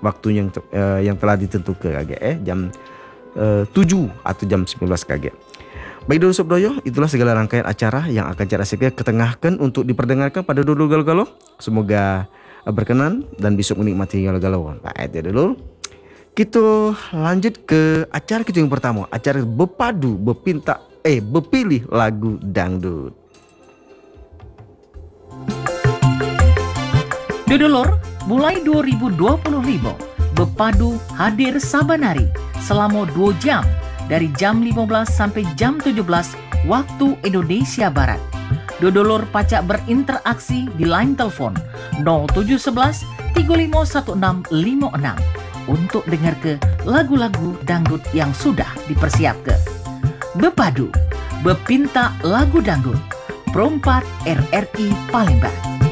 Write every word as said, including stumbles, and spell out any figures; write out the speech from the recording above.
waktu yang uh, yang telah ditentukan kage eh jam uh, tujuh atau jam sembilan belas kage. Baik dulu Sob Doyo, itulah segala rangkaian acara yang akan cara saya ketengahkan untuk diperdengarkan pada dulu galau-galau. Semoga uh, berkenan dan bisa menikmati galau-galau. Nah, itu dulu. Kita lanjut ke acara kita yang pertama, acara Bepadu, Bepinta, eh Bepilih Lagu Dangdut. Dodolor, mulai dua ribu dua puluh lima, Bepadu hadir saban hari selama dua jam dari jam lima belas sampai jam tujuh belas waktu Indonesia Barat. Dodolor pacak berinteraksi di line telepon nol tujuh satu satu tiga lima satu enam lima enam untuk dengar ke lagu-lagu dangdut yang sudah dipersiapkan. Bepadu, Bepinta Lagu Dangdut, Perempat R R I Palembang.